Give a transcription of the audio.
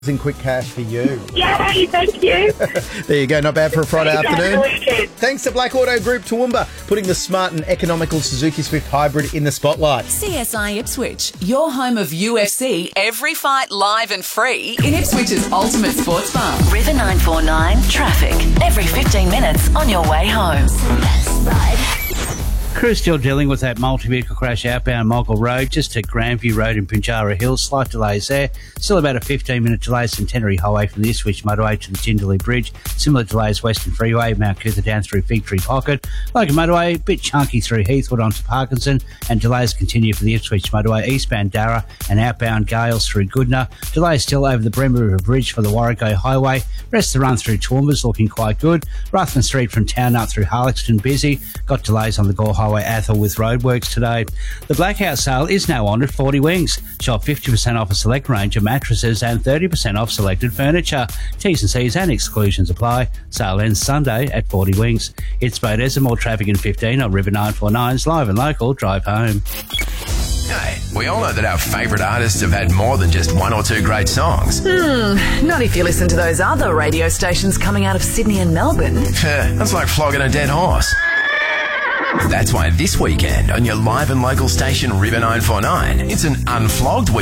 in quick cash for you. Yay, thank you. There you go, not bad for a Friday afternoon. Thanks to Black Auto Group Toowoomba, putting the smart and economical Suzuki Swift Hybrid in the spotlight. CSI Ipswich, your home of UFC, every fight live and free in Ipswich's ultimate sports bar. River 949 traffic every 15 minutes on your way home. Crew still dealing with that multi-vehicle crash outbound Moggill Road, just at Grandview Road in Pinjarra Hills. Slight delays there. Still about a 15-minute delay Centenary Highway from the Ipswich motorway to the Jindalee Bridge. Similar delays Western Freeway, Mount Cootha down through Fig Tree Pocket. Logan motorway, a bit chunky through Heathwood onto Parkinson, and delays continue for the Ipswich motorway, eastbound Darra and outbound Gales through Goodna. Delays still over the Bremer River Bridge for the Warrego Highway. Rest of the run through Toowoomba's looking quite good. Ruthven Street from Town up through Harlexton busy. Got delays on the Gore Highway Athol with roadworks today. The blackout sale is now on at 40 Wings. Shop 50% off a select range of mattresses and 30% off selected furniture. T's and C's and exclusions apply. Sale ends Sunday at 40 Wings. It's Bodez and more traffic in 15 on River 949's live and local drive home. Hey, we all know that our favourite artists have had more than just one or two great songs. Not if you listen to those other radio stations coming out of Sydney and Melbourne. That's like flogging a dead horse. That's why this weekend on your live and local station River 949, it's an unflogged weekend.